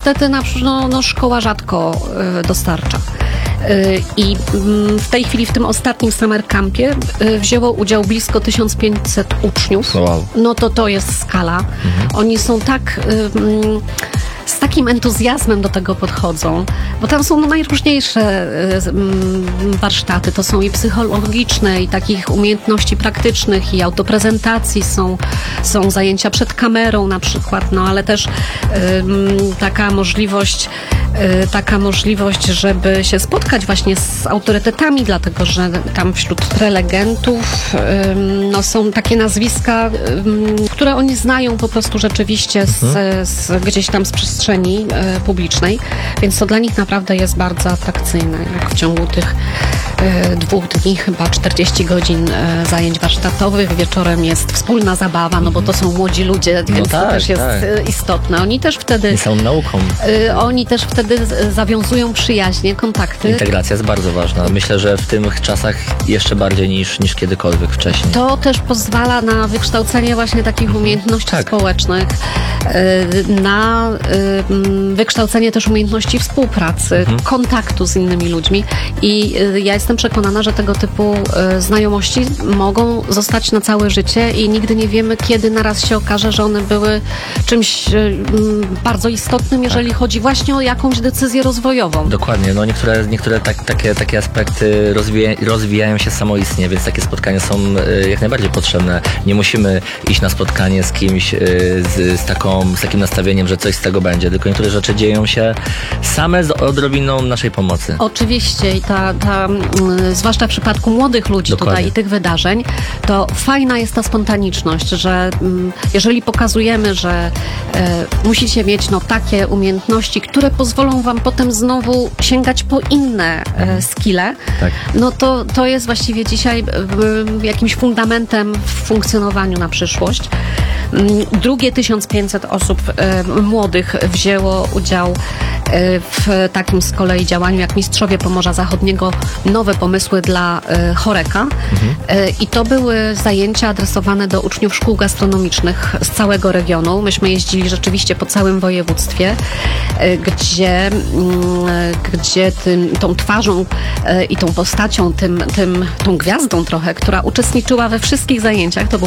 niestety szkoła rzadko dostarcza. I w tej chwili w tym ostatnim summer campie wzięło udział blisko 1500 uczniów. Wow. No to jest skala. Oni są tak... z takim entuzjazmem do tego podchodzą, bo tam są najróżniejsze warsztaty. To są i psychologiczne, i takich umiejętności praktycznych, i autoprezentacji, są zajęcia przed kamerą na przykład, ale też taka możliwość, żeby się spotkać właśnie z autorytetami, dlatego że tam wśród prelegentów są takie nazwiska, które oni znają po prostu rzeczywiście gdzieś tam z przestrzeni publicznej, więc to dla nich naprawdę jest bardzo atrakcyjne. Jak w ciągu tych 2 dni, chyba 40 godzin zajęć warsztatowych, wieczorem jest wspólna zabawa, bo to są młodzi ludzie, więc to też jest istotne. Oni też wtedy... I są nauką. Oni też wtedy zawiązują przyjaźnie, kontakty. Integracja jest bardzo ważna. Myślę, że w tych czasach jeszcze bardziej niż kiedykolwiek wcześniej. To też pozwala na wykształcenie właśnie takich umiejętności społecznych, na wykształcenie też umiejętności współpracy, kontaktu z innymi ludźmi i ja jestem przekonana, że tego typu znajomości mogą zostać na całe życie i nigdy nie wiemy, kiedy naraz się okaże, że one były czymś bardzo istotnym, jeżeli chodzi właśnie o jakąś decyzję rozwojową. Dokładnie, niektóre takie aspekty rozwijają się samoistnie, więc takie spotkania są jak najbardziej potrzebne. Nie musimy iść na spotkanie z kimś z takim nastawieniem, że coś z tego będzie, tylko niektóre rzeczy dzieją się same z odrobiną naszej pomocy. Oczywiście i zwłaszcza w przypadku młodych ludzi tutaj i tych wydarzeń, to fajna jest ta spontaniczność, że jeżeli pokazujemy, że musicie mieć takie umiejętności, które pozwolą wam potem znowu sięgać po inne skille, to jest właściwie dzisiaj jakimś fundamentem w funkcjonowaniu na przyszłość. Drugie 1500 osób młodych wzięło udział w takim z kolei działaniu jak Mistrzowie Pomorza Zachodniego, nowe pomysły dla Choreka. I to były zajęcia adresowane do uczniów szkół gastronomicznych z całego regionu. Myśmy jeździli rzeczywiście po całym województwie, gdzie tą twarzą i tą postacią, tą gwiazdą trochę, która uczestniczyła we wszystkich zajęciach, to był